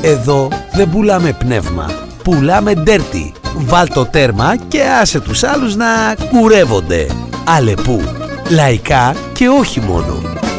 Εδώ δεν πουλάμε πνεύμα, πουλάμε ντέρτι. Βάλ το τέρμα και άσε τους άλλους να κουρεύονται. Αλεπού, λαϊκά και όχι μόνο.